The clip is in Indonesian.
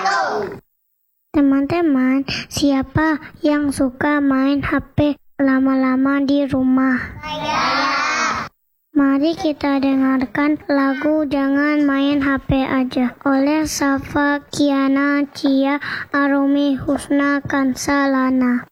Teman-teman, siapa yang suka main HP lama-lama di rumah? Mari kita dengarkan lagu Jangan Main HP Aja oleh Safa Kiana Cia Arumi Husna Kansalana.